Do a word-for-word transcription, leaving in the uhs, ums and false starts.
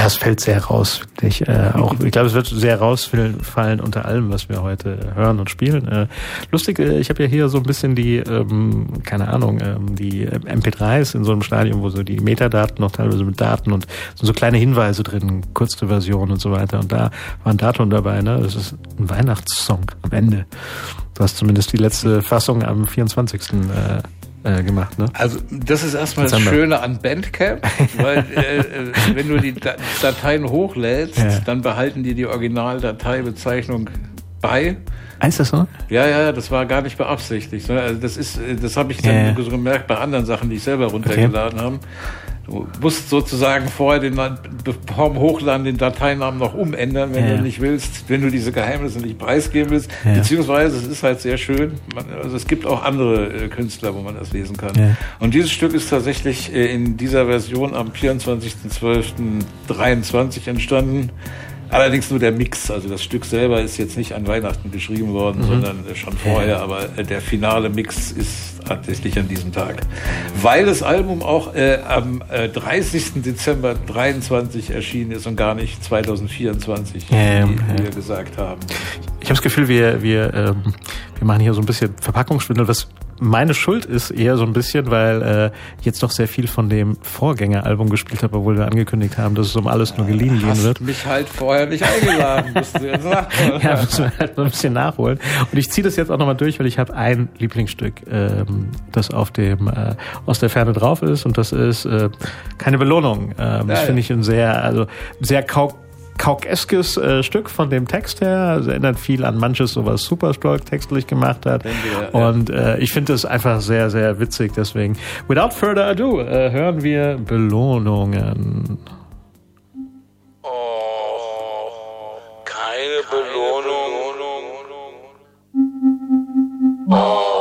Ja, es fällt sehr raus, wirklich. Äh, auch, ich glaube, es wird sehr rausfallen unter allem, was wir heute hören und spielen. Äh, lustig, äh, ich habe ja hier so ein bisschen die, ähm, keine Ahnung, ähm, die M P dreis in so einem Stadium, wo so die Metadaten noch teilweise mit Daten und so kleine Hinweise drin, kurze Version und so weiter. Und da war ein Datum dabei, ne? Das ist ein Weihnachtssong am Ende. Du hast zumindest die letzte Fassung am vierundzwanzigsten Äh, gemacht, ne? Also das ist erstmal das Schöne an Bandcamp, weil äh, wenn du die Dateien hochlädst, ja. dann behalten die die Originaldateibezeichnung bei. Ist das so? Ja, ja, das war gar nicht beabsichtigt. Also das ist, das habe ich dann ja. so gemerkt bei anderen Sachen, die ich selber runtergeladen okay. habe. Du musst sozusagen vorher den, vorm Hochladen den Dateinamen noch umändern, wenn ja. du nicht willst, wenn du diese Geheimnisse nicht preisgeben willst. Ja. Beziehungsweise, es ist halt sehr schön, man, also es gibt auch andere äh, Künstler, wo man das lesen kann. Ja. Und dieses Stück ist tatsächlich äh, in dieser Version am vierundzwanzigsten zwölften dreiundzwanzig entstanden. Allerdings nur der Mix, also das Stück selber ist jetzt nicht an Weihnachten geschrieben worden, mhm. sondern schon vorher, ja. aber der finale Mix ist tatsächlich an diesem Tag. Weil das Album auch äh, am äh, dreißigsten Dezember dreiundzwanzig erschienen ist und gar nicht zwanzig vierundzwanzig, ja, wie ja. wir gesagt haben. Ich habe das Gefühl, wir, wir, ähm, wir machen hier so ein bisschen Verpackungsschwindel, was meine Schuld ist eher so ein bisschen, weil äh, ich jetzt doch sehr viel von dem Vorgängeralbum gespielt habe, obwohl wir angekündigt haben, dass es um alles nur geliehen gehen wird. Du hast mich halt vorher nicht eingeladen, musst du jetzt sagen. Ja, müssen wir halt noch ein bisschen nachholen. Und ich ziehe das jetzt auch nochmal durch, weil ich habe ein Lieblingsstück, ähm, das auf dem äh, Aus der Ferne drauf ist, und das ist äh, Keine Belohnung. Ähm, das ja, finde ich ein sehr, also sehr kau kaukeskes äh, Stück von dem Text her. Also erinnert viel an manches, so was Superstroke textlich gemacht hat. Denke, ja, und äh, ich finde es einfach sehr, sehr witzig. Deswegen, without further ado, äh, hören wir Belohnungen. Oh, keine Belohnung. Oh.